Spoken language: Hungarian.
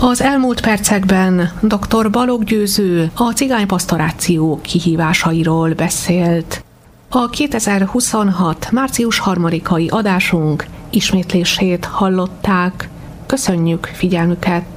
Az elmúlt percekben dr. Balogh Győző a cigánypasztoráció kihívásairól beszélt. A 2026. március 3-ai adásunk ismétlését hallották. Köszönjük figyelmüket!